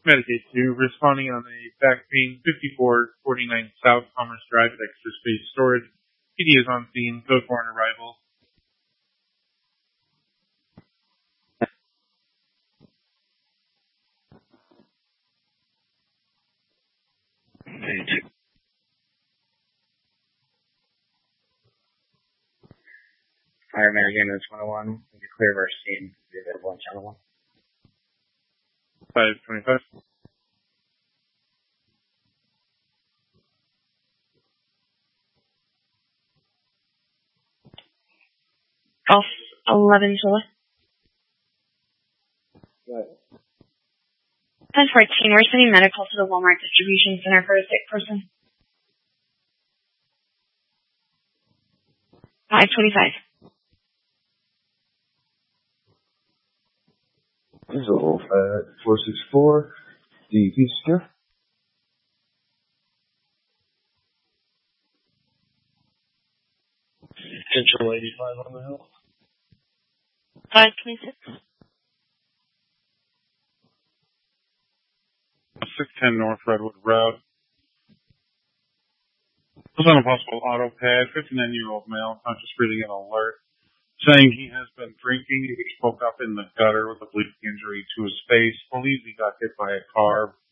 Medicaid 2, responding on a back pain 5449 South Commerce Drive at Extra Space Storage. PD is on scene, code 4 on arrival. Fire Mary Ambulance 101, we can clear of our scene. Be available on channel 1. 525. Off 11 July. Right. 1014, we're sending medical to the Walmart distribution center for a sick person. 525. Diesel 464, DEP secure. Central 85 on the hill. 526. 610 North Redwood Road. Was on a possible auto pad, 59-year-old male, conscious breathing and alert, saying he has been drinking. He spoke up in the gutter with a bleeding injury to his face. Believes he got hit by a car.